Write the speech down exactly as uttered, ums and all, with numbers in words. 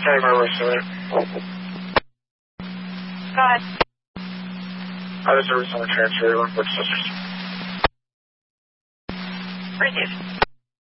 County Borough Center. Go ahead. I have a service on the transfer with Sisters. Received.